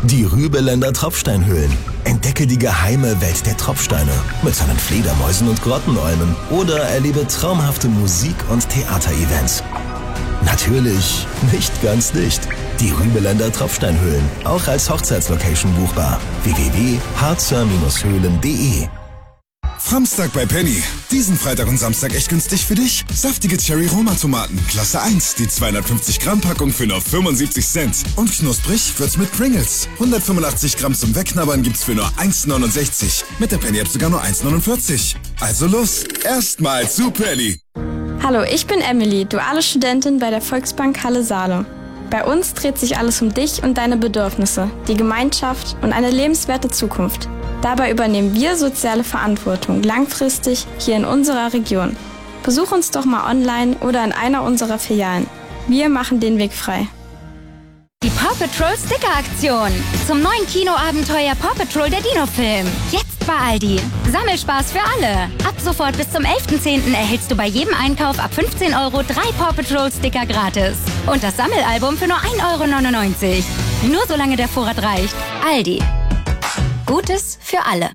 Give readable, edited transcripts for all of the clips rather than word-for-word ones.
Die Rübeländer Tropfsteinhöhlen. Entdecke die geheime Welt der Tropfsteine mit seinen Fledermäusen und Grottenolmen oder erlebe traumhafte Musik- und Theaterevents. Natürlich nicht ganz dicht. Die Rübeländer Tropfsteinhöhlen, auch als Hochzeitslocation buchbar. www.harzer-höhlen.de. Samstag bei Penny. Diesen Freitag und Samstag echt günstig für dich. Saftige Cherry-Roma-Tomaten, Klasse 1, die 250 Gramm Packung für nur 75 Cent. Und knusprig wird's mit Pringles. 185 Gramm zum Wegknabbern gibt's für nur 1,69. Mit der Penny-App sogar nur 1,49. Also los, erstmal zu Penny. Hallo, ich bin Emily, duale Studentin bei der Volksbank Halle Saale. Bei uns dreht sich alles um dich und deine Bedürfnisse, die Gemeinschaft und eine lebenswerte Zukunft. Dabei übernehmen wir soziale Verantwortung langfristig hier in unserer Region. Besuch uns doch mal online oder in einer unserer Filialen. Wir machen den Weg frei. Die Paw Patrol Sticker-Aktion zum neuen Kinoabenteuer Paw Patrol der Dino-Film. Jetzt bei Aldi. Sammelspaß für alle. Ab sofort bis zum 11.10. erhältst du bei jedem Einkauf ab 15 € 3 Paw Patrol Sticker gratis. Und das Sammelalbum für nur 1,99 €. Nur solange der Vorrat reicht. Aldi. Gutes für alle.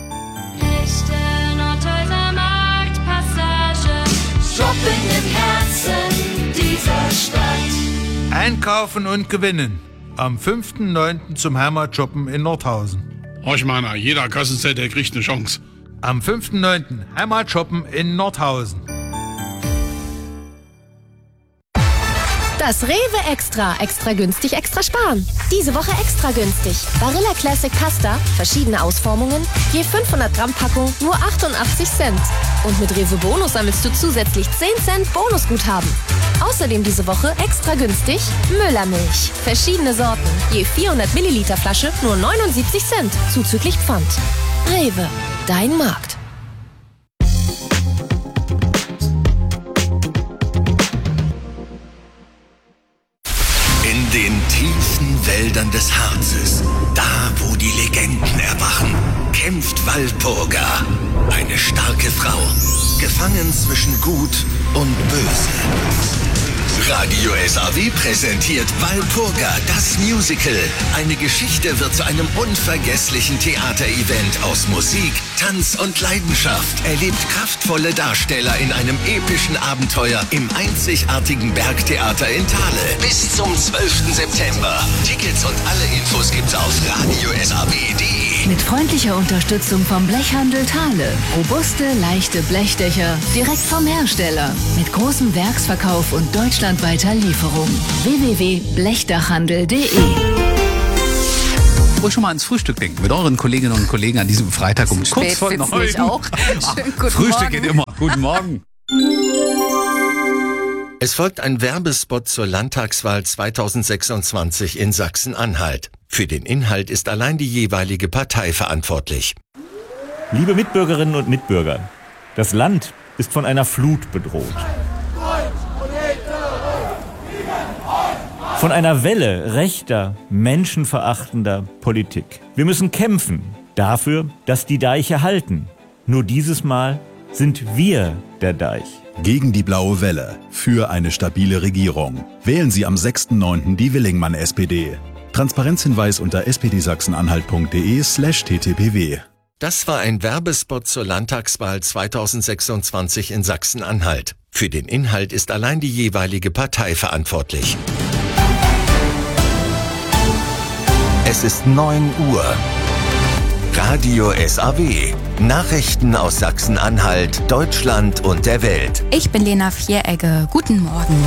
Shopping im Herzen dieser Stadt. Einkaufen und gewinnen. Am 5.9. zum Heimatshoppen in Nordhausen. Ich meine, jeder Kassenzettel kriegt eine Chance. Am 5.9. Heimatshoppen in Nordhausen. Das Rewe Extra. Extra günstig, extra sparen. Diese Woche extra günstig. Barilla Classic Pasta, verschiedene Ausformungen, je 500 Gramm Packung, nur 88 Cent. Und mit Rewe Bonus sammelst du zusätzlich 10 Cent Bonusguthaben. Außerdem diese Woche extra günstig Müllermilch. Verschiedene Sorten, je 400 Milliliter Flasche, nur 79 Cent, zuzüglich Pfand. Rewe, dein Markt. In den tiefen Wäldern des Harzes, da wo die Legenden erwachen, kämpft Walpurga, eine starke Frau, gefangen zwischen Gut und Böse. Radio SAW präsentiert Walpurga, das Musical. Eine Geschichte wird zu einem unvergesslichen Theaterevent aus Musik, Tanz und Leidenschaft. Erlebt kraftvolle Darsteller in einem epischen Abenteuer im einzigartigen Bergtheater in Thale. Bis zum 12. September. Tickets und alle Infos gibt's auf radiosaw.de. Mit freundlicher Unterstützung vom Blechhandel Thale. Robuste, leichte Blechdächer direkt vom Hersteller. Mit großem Werksverkauf und deutschlandweiter Lieferung. www.blechdachhandel.de. Ruhig schon mal ans Frühstück denken mit euren Kolleginnen und Kollegen an diesem Freitag um kurz vor 9. Auch. Schönen guten Frühstück Morgen. geht immer. Guten Morgen. Es folgt ein Werbespot zur Landtagswahl 2026 in Sachsen-Anhalt. Für den Inhalt ist allein die jeweilige Partei verantwortlich. Liebe Mitbürgerinnen und Mitbürger, das Land ist von einer Flut bedroht. Von einer Welle rechter, menschenverachtender Politik. Wir müssen kämpfen dafür, dass die Deiche halten. Nur dieses Mal sind wir der Deich. Gegen die blaue Welle. Für eine stabile Regierung. Wählen Sie am 6.9. die Willingmann-SPD. Transparenzhinweis unter spdsachsenanhalt.de/ttpw. Das war ein Werbespot zur Landtagswahl 2026 in Sachsen-Anhalt. Für den Inhalt ist allein die jeweilige Partei verantwortlich. Es ist 9 Uhr. Radio SAW. Nachrichten aus Sachsen-Anhalt, Deutschland und der Welt. Ich bin Lena Vieregge. Guten Morgen.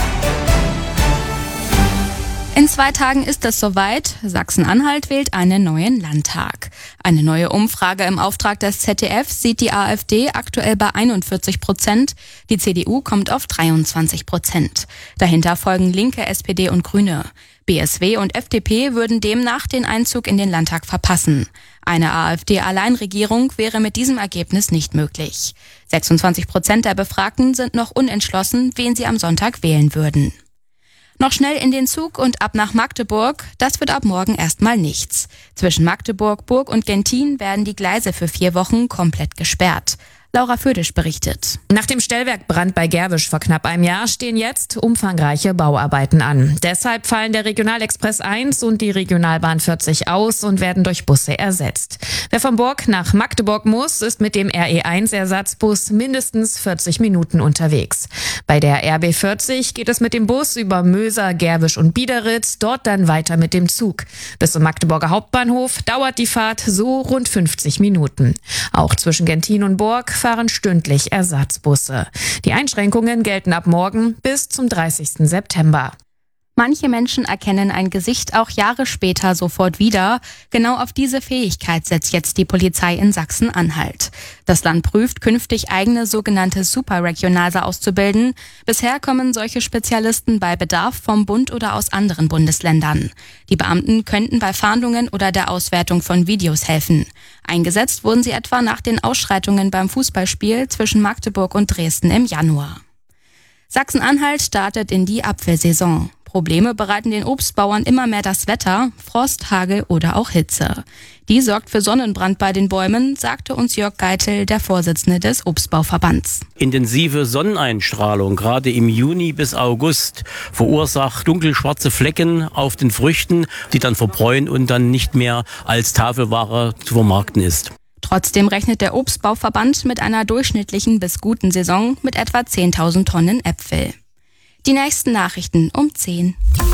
In 2 Tagen ist es soweit. Sachsen-Anhalt wählt einen neuen Landtag. Eine neue Umfrage im Auftrag des ZDF sieht die AfD aktuell bei 41%. Die CDU kommt auf 23%. Dahinter folgen Linke, SPD und Grüne. BSW und FDP würden demnach den Einzug in den Landtag verpassen. Eine AfD-Alleinregierung wäre mit diesem Ergebnis nicht möglich. 26% der Befragten sind noch unentschlossen, wen sie am Sonntag wählen würden. Noch schnell in den Zug und ab nach Magdeburg, das wird ab morgen erstmal nichts. Zwischen Magdeburg, Burg und Gentin werden die Gleise für 4 Wochen komplett gesperrt. Laura Födisch berichtet. Nach dem Stellwerkbrand bei Gerwisch vor knapp einem Jahr stehen jetzt umfangreiche Bauarbeiten an. Deshalb fallen der Regionalexpress 1 und die Regionalbahn 40 aus und werden durch Busse ersetzt. Wer von Burg nach Magdeburg muss, ist mit dem RE1-Ersatzbus mindestens 40 Minuten unterwegs. Bei der RB 40 geht es mit dem Bus über Möser, Gerwisch und Biederitz, dort dann weiter mit dem Zug. Bis zum Magdeburger Hauptbahnhof dauert die Fahrt so rund 50 Minuten. Auch zwischen Gentin und Burg fahren stündlich Ersatzbusse. Die Einschränkungen gelten ab morgen bis zum 30. September. Manche Menschen erkennen ein Gesicht auch Jahre später sofort wieder. Genau auf diese Fähigkeit setzt jetzt die Polizei in Sachsen-Anhalt. Das Land prüft, künftig eigene sogenannte Superregionalser auszubilden. Bisher kommen solche Spezialisten bei Bedarf vom Bund oder aus anderen Bundesländern. Die Beamten könnten bei Fahndungen oder der Auswertung von Videos helfen. Eingesetzt wurden sie etwa nach den Ausschreitungen beim Fußballspiel zwischen Magdeburg und Dresden im Januar. Sachsen-Anhalt startet in die Apfelsaison. Probleme bereiten den Obstbauern immer mehr das Wetter, Frost, Hagel oder auch Hitze. Die sorgt für Sonnenbrand bei den Bäumen, sagte uns Jörg Geitel, der Vorsitzende des Obstbauverbands. Intensive Sonneneinstrahlung, gerade im Juni bis August, verursacht dunkelschwarze Flecken auf den Früchten, die dann verbräunen und dann nicht mehr als Tafelware zu vermarkten ist. Trotzdem rechnet der Obstbauverband mit einer durchschnittlichen bis guten Saison mit etwa 10.000 Tonnen Äpfel. Die nächsten Nachrichten um 10.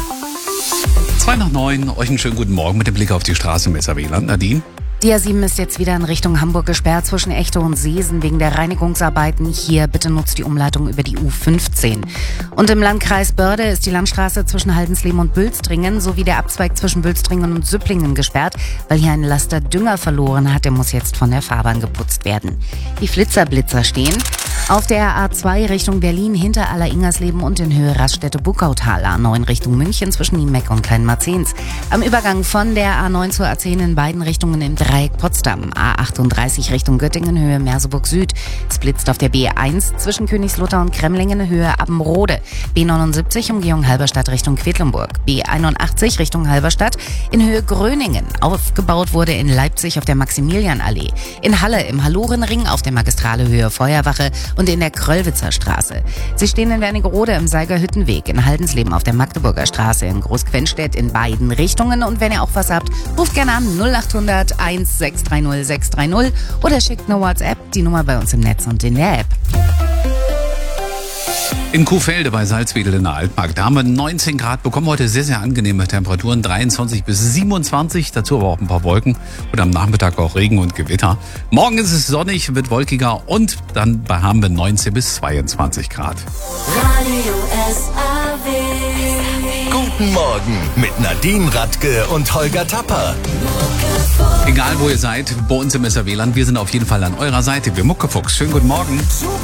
8:02, euch einen schönen guten Morgen mit dem Blick auf die Straße im Weserwieland. Nadine? Die A7 ist jetzt wieder in Richtung Hamburg gesperrt zwischen Echte und Seesen wegen der Reinigungsarbeiten. Hier bitte nutzt die Umleitung über die U15. Und im Landkreis Börde ist die Landstraße zwischen Haldensleben und Bülstringen sowie der Abzweig zwischen Bülstringen und Süpplingen gesperrt, weil hier ein Laster Dünger verloren hat. Der muss jetzt von der Fahrbahn geputzt werden. Die Flitzer stehen auf der A2 Richtung Berlin hinter Aller-Ingersleben und in Höhe Raststätte-Buckautal. A9 Richtung München zwischen Niemeck und Kleinmarzens. Am Übergang von der A9 zur A10 in beiden Richtungen im Dreieck Potsdam. A38 Richtung Göttingen Höhe Merseburg Süd. Es blitzt auf der B1 zwischen Königslutter und Kremlingen Höhe Abbenrode. B79 Umgehung Halberstadt Richtung Quedlinburg. B81 Richtung Halberstadt in Höhe Gröningen. Aufgebaut wurde in Leipzig auf der Maximilianallee. In Halle im Hallorenring auf der Magistrale Höhe Feuerwache und in der Kröllwitzer Straße. Sie stehen in Wernigerode im Seigerhüttenweg, in Haldensleben auf der Magdeburger Straße, in Großquenstedt in beiden Richtungen. Und wenn ihr auch was habt, ruft gerne an 0800 1630 630 oder schickt eine WhatsApp, die Nummer bei uns im Netz und in der App. In Kuhfelde bei Salzwedel in der Altmark, da haben wir 19 Grad bekommen. Heute sehr, sehr angenehme Temperaturen, 23 bis 27. Dazu aber auch ein paar Wolken und am Nachmittag auch Regen und Gewitter. Morgen ist es sonnig, wird wolkiger und dann haben wir 19 bis 22 Grad. Radio SAW. Guten Morgen mit Nadine Radke und Holger Tapper. Egal wo ihr seid, bei uns im Weserwieland, wir sind auf jeden Fall an eurer Seite. Wir Muckefuchs. Schönen guten Morgen. Super